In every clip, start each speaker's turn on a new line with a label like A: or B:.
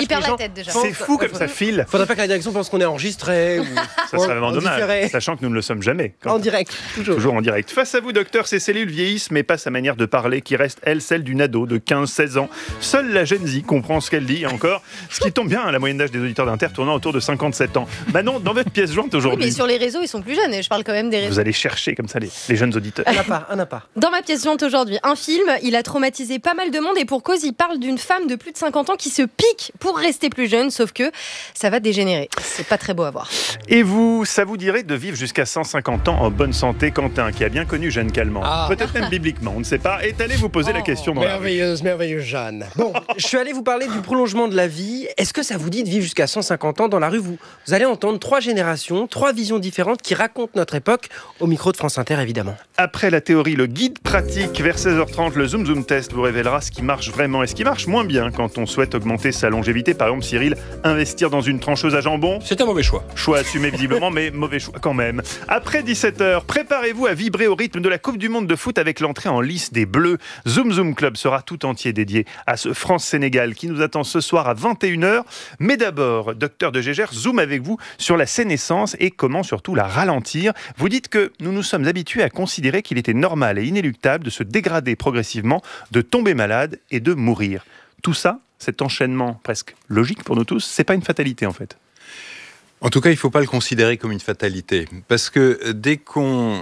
A: perd
B: les
A: la
B: gens
A: tête déjà.
C: C'est fou comme ça file.
B: Faudrait pas que la direction pense qu'on est enregistré.
C: Ça serait vraiment dommage,
B: différé.
C: sachant que nous ne le sommes jamais.
B: En direct,
C: Toujours en direct. Face à vous, docteur, ces cellules vieillissent, mais pas sa manière de parler, qui reste, elle, celle d'une ado de 15-16 ans. Seule la Gen Z comprend ce qu'elle dit, et encore. Ce qui tombe bien, la moyenne d'âge des auditeurs d'Inter tournant autour de 57 ans. Manon, dans votre pièce jointe
A: Oui,
C: aujourd'hui,
A: mais sur les réseaux, ils sont plus jeunes. Et je parle quand même des réseaux.
C: vous allez chercher comme ça les jeunes auditeurs.
B: un à part.
A: Dans ma pièce jointe aujourd'hui, un film, il a traumatisé pas mal de monde et pour cause, il parle d'une femme de plus de 50 ans qui se pique pour rester plus jeune, sauf que ça va dégénérer. C'est pas très beau à voir.
C: Et vous, ça vous dirait de vivre jusqu'à 150 ans en bonne santé? Quentin, qui a bien connu Jeanne Calment, peut-être même bibliquement, on ne sait pas, est allé vous poser la question dans la rue.
B: Merveilleuse Jeanne. Bon, je suis allé vous parler du prolongement de la vie. Est-ce que ça vous dit de vivre jusqu'à 150 ans dans la rue? Vous allez entendre 3 générations, 3 visions différentes qui racontent notre époque, au micro de France Inter évidemment.
C: Après la théorie, le guide pratique, vers 16h30, le Zoom Zoom Test vous révélera ce qui marche vraiment et ce qui marche moins bien quand on souhaite augmenter sa longévité. Par exemple, Cyril, investir dans une trancheuse à jambon.
D: C'est un mauvais choix.
C: Choix assumé visiblement, mais mauvais choix quand même. Après 17h, préparez-vous à vibrer au rythme de la Coupe du Monde de foot avec l'entrée en lice des Bleus. Zoom Zoom Club sera tout entier dédié à ce France-Sénégal qui nous attend ce soir à 21h. Mais d'abord, docteur de Gégère, zoom avec vous sur la sénescence et comment surtout la ralentir. Vous dites que nous nous sommes habitués à considérer qu'il était normal et inéluctable de se dégrader progressivement, de tomber malade et de mourir. Tout ça, cet enchaînement presque logique pour nous tous, c'est pas une fatalité en fait.
E: En tout cas, il ne faut pas le considérer comme une fatalité. Parce que dès qu'on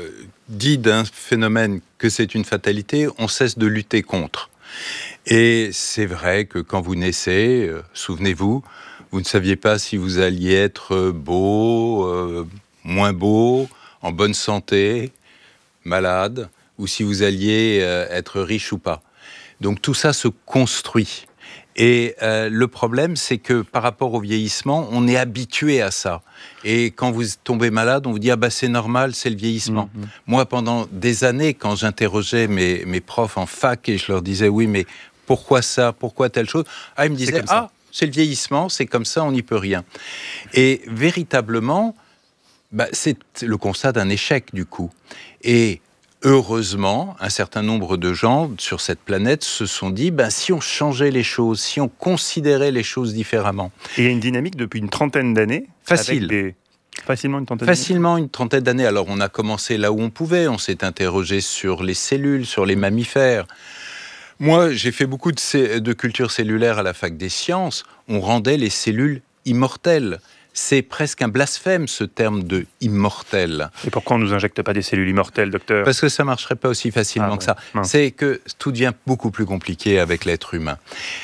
E: dit d'un phénomène que c'est une fatalité, on cesse de lutter contre. Et c'est vrai que quand vous naissez, souvenez-vous, vous ne saviez pas si vous alliez être beau, moins beau, en bonne santé, malade, ou si vous alliez être riche ou pas. Donc tout ça se construit. Et le problème, c'est que par rapport au vieillissement, on est habitué à ça. Et quand vous tombez malade, on vous dit « Ah bah c'est normal, c'est le vieillissement ». Moi, pendant des années, quand j'interrogeais mes profs en fac et je leur disais « Oui, mais pourquoi ça? Pourquoi telle chose ?» Ah, ils me disaient « Ah, c'est le vieillissement, c'est comme ça, on n'y peut rien ». Et véritablement, c'est le constat d'un échec du coup. Et heureusement, un certain nombre de gens sur cette planète se sont dit si on changeait les choses, si on considérait les choses différemment.
C: Et il y a une dynamique depuis une trentaine d'années.
E: Facile.
C: Facilement une trentaine d'années.
E: Facilement une trentaine d'années. Alors on a commencé là où on pouvait. On s'est interrogé sur les cellules, sur les mammifères. Moi, j'ai fait beaucoup de culture cellulaire à la fac des sciences. On rendait les cellules immortelles. C'est presque un blasphème, ce terme de « immortel ».
C: Et pourquoi on ne nous injecte pas des cellules immortelles, docteur?
E: Parce que ça ne marcherait pas aussi facilement que ça.
C: Mince.
E: C'est que tout devient beaucoup plus compliqué avec l'être humain.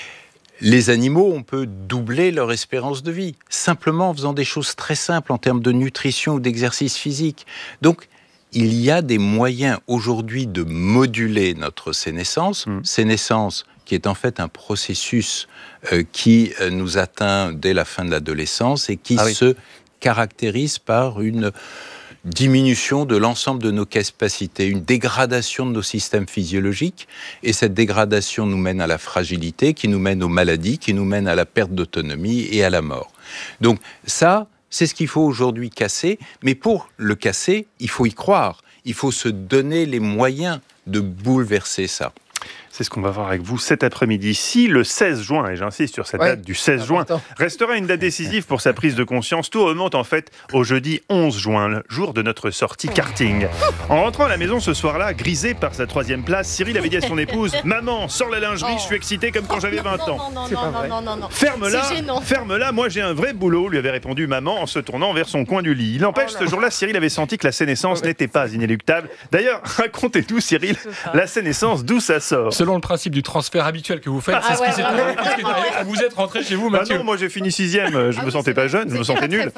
E: Les animaux, on peut doubler leur espérance de vie, simplement en faisant des choses très simples en termes de nutrition ou d'exercice physique. Donc, il y a des moyens aujourd'hui de moduler notre sénescence. Sénescence qui est en fait un processus qui nous atteint dès la fin de l'adolescence et qui se caractérise par une diminution de l'ensemble de nos capacités, une dégradation de nos systèmes physiologiques, et cette dégradation nous mène à la fragilité, qui nous mène aux maladies, qui nous mène à la perte d'autonomie et à la mort. Donc ça, c'est ce qu'il faut aujourd'hui casser, mais pour le casser, il faut y croire, il faut se donner les moyens de bouleverser ça.
C: C'est ce qu'on va voir avec vous cet après-midi. Si le 16 juin, et j'insiste sur cette date du 16 juin, restera une date décisive pour sa prise de conscience, tout remonte en fait au jeudi 11 juin, le jour de notre sortie karting. En rentrant à la maison ce soir-là, grisé par sa 3e place, Cyril avait dit à son épouse « Maman, sors la lingerie, je suis excité comme quand j'avais 20 ans. »
A: Non.
C: Ferme-la, moi j'ai un vrai boulot, lui avait répondu maman en se tournant vers son coin du lit. Il n'empêche, ce jour-là, Cyril avait senti que la sénescence n'était pas inéluctable. D'ailleurs, racontez-nous, Cyril, la sénescence, d'où ça sort?
D: Selon le principe du transfert habituel que vous faites, c'est ce qui s'est arrivé quand vous êtes rentré chez vous, Mathieu.
C: Non, moi j'ai fini 6e, je me sentais pas jeune, je me sentais nul.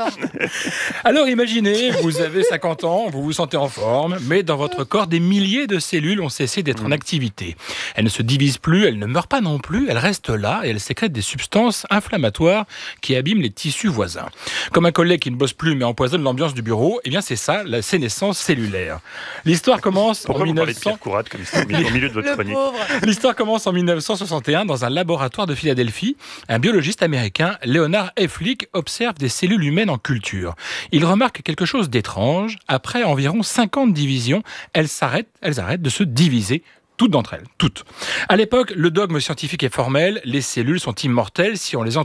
D: Alors imaginez, vous avez 50 ans, vous vous sentez en forme, mais dans votre corps, des milliers de cellules ont cessé d'être en activité. Elles ne se divisent plus, elles ne meurent pas non plus, elles restent là et elles sécrètent des substances inflammatoires qui abîment les tissus voisins. Comme un collègue qui ne bosse plus mais empoisonne l'ambiance du bureau, eh bien c'est ça, la sénescence cellulaire. L'histoire commence
C: Pourquoi
D: en
C: vous parlez de Pierre Courade comme ça, au milieu de votre chronique?
D: L'histoire commence en 1961 dans un laboratoire de Philadelphie. Un biologiste américain, Leonard Efflick, observe des cellules humaines en culture. Il remarque quelque chose d'étrange. Après environ 50 divisions, elles arrêtent de se diviser. Toutes d'entre elles, toutes. À l'époque, le dogme scientifique est formel, les cellules sont immortelles si on les